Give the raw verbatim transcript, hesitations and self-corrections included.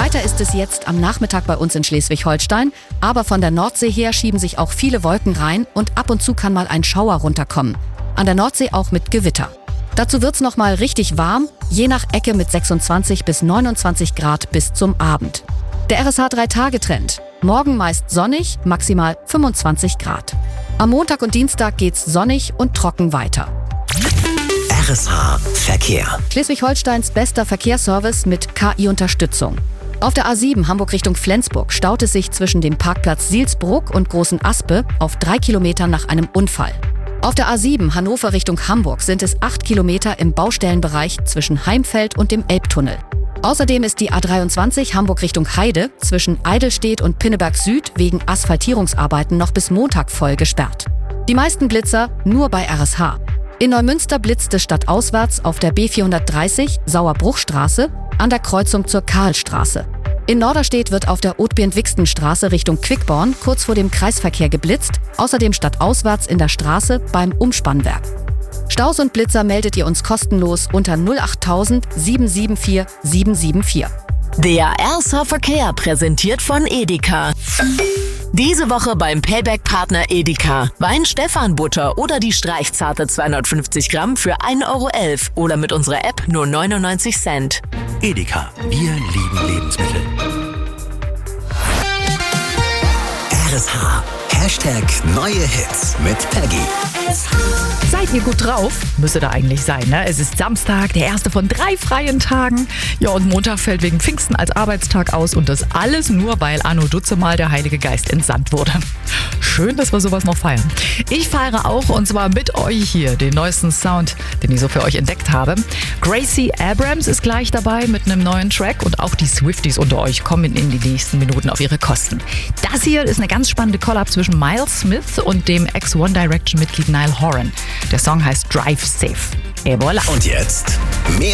Heiter ist es jetzt am Nachmittag bei uns in Schleswig-Holstein, aber von der Nordsee her schieben sich auch viele Wolken rein und ab und zu kann mal ein Schauer runterkommen. An der Nordsee auch mit Gewitter. Dazu wird's noch mal richtig warm, je nach Ecke mit sechsundzwanzig bis neunundzwanzig Grad bis zum Abend. Der R S H drei Tage Trend. Morgen meist sonnig, maximal fünfundzwanzig Grad. Am Montag und Dienstag geht's sonnig und trocken weiter. R S H Verkehr. Schleswig-Holsteins bester Verkehrsservice mit K I-Unterstützung. Auf der A sieben Hamburg Richtung Flensburg staut es sich zwischen dem Parkplatz Silsbruck und Großen Aspe auf drei Kilometern nach einem Unfall. Auf der A sieben Hannover Richtung Hamburg sind es acht Kilometer im Baustellenbereich zwischen Heimfeld und dem Elbtunnel. Außerdem ist die A dreiundzwanzig Hamburg Richtung Heide zwischen Eidelstedt und Pinneberg Süd wegen Asphaltierungsarbeiten noch bis Montag voll gesperrt. Die meisten Blitzer nur bei R S H. In Neumünster blitzt es stadtauswärts auf der B vierhundertdreißig Sauerbruchstraße an der Kreuzung zur Karlstraße. In Norderstedt wird auf der Othbjörn-Wixten-Straße Richtung Quickborn kurz vor dem Kreisverkehr geblitzt, außerdem stadtauswärts in der Straße beim Umspannwerk. Staus und Blitzer meldet ihr uns kostenlos unter null achttausend sieben sieben vier sieben sieben vier. Der R S H Verkehr präsentiert von Edeka. Diese Woche beim Payback-Partner Edeka. Wein-Stefan-Butter oder die Streichzarte zweihundertfünfzig Gramm für ein Euro elf oder mit unserer App nur neunundneunzig Cent. Edeka, wir lieben Lebensmittel. R S H, Hashtag neue Hits mit Peggy. Seid ihr gut drauf? Müsste da eigentlich sein, ne? Es ist Samstag, der erste von drei freien Tagen. Ja, und Montag fällt wegen Pfingsten als Arbeitstag aus und das alles nur, weil Anno Dutzemal der Heilige Geist entsandt wurde. Schön, dass wir sowas noch feiern. Ich feiere auch und zwar mit euch hier den neuesten Sound, den ich so für euch entdeckt habe. Gracie Abrams ist gleich dabei mit einem neuen Track und auch die Swifties unter euch kommen in die nächsten Minuten auf ihre Kosten. Das hier ist eine ganz spannende Collab zwischen Miles Smith und dem Ex-One Direction-Mitglied Niall Horan. Der Song heißt Drive Safe. Et voilà. Und jetzt mehr